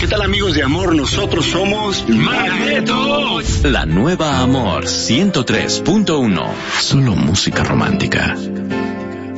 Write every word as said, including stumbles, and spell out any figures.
¿Qué tal, amigos de Amor? Nosotros somos Magnetos. La nueva Amor ciento tres punto uno. Solo música romántica.